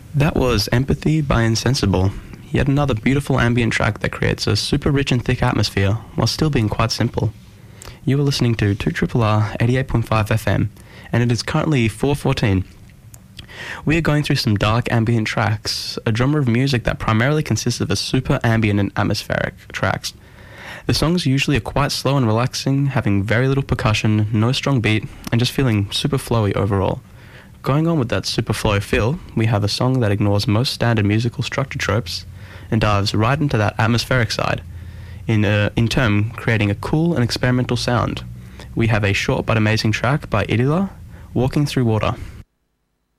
That was Empathy by Insensible, yet another beautiful ambient track that creates a super rich and thick atmosphere while still being quite simple. You are listening to 2RRR 88.5 FM, and it is currently 4:14. We are going through some dark ambient tracks, a genre of music that primarily consists of a super ambient and atmospheric tracks. The songs usually are quite slow and relaxing, having very little percussion, no strong beat, and just feeling super flowy overall. Going on with that super flow feel, we have a song that ignores most standard musical structure tropes and dives right into that atmospheric side, in turn creating a cool and experimental sound. We have a short but amazing track by Idila, Walking Through Water.